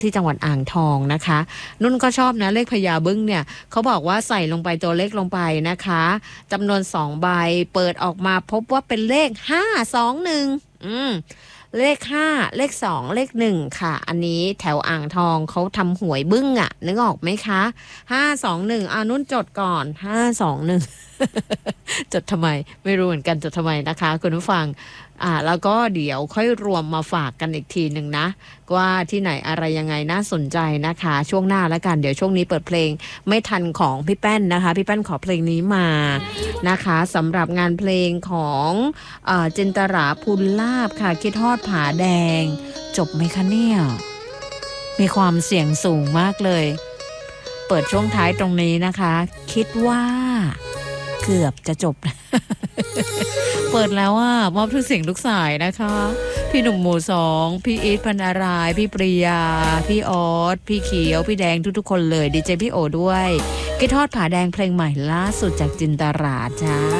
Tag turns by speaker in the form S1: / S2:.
S1: ที่จังหวัดอ่างทองนะคะนุ่นก็ชอบนะเลขพญาบึ้งเนี่ยเขาบอกว่าใส่ลงไปตัวเลขลงไปนะคะจำนวน2 ใบเปิดออกมาพบว่าเป็นเลข521เลข5เลข2เลข1ค่ะอันนี้แถวอ่างทองเขาทำหวยบึ้งอะนึกออกไหมคะ521นุ่นจดก่อน521 จดทำไมไม่รู้เหมือนกันจดทำไมนะคะคุณผู้ฟังแล้วก็เดี๋ยวค่อยรวมมาฝากกันอีกทีหนึ่งนะว่าที่ไหนอะไรยังไงน่าสนใจนะคะช่วงหน้าแล้วกันเดี๋ยวช่วงนี้เปิดเพลงไม่ทันของพี่แป้นนะคะพี่แป้นขอเพลงนี้มานะคะสำหรับงานเพลงของจินตราพูลลาภค่ะคิดฮอดผาแดงจบไหมคะเนี่ยมีความเสี่ยงสูงมากเลยเปิดช่วงท้ายตรงนี้นะคะคิดว่าเกือบจะจบ เปิดแล้วมอบทุกสิ่งทุกสายนะคะพี่หนุ่มหมู่2พี่อีทพันนารายพี่ปริยาพี่ออสพี่เขียวพี่แดงทุกๆคนเลยดีเจพี่โอด้วยคิดทอดผาแดงเพลงใหม่ล่าสุดจากจินตราจ้า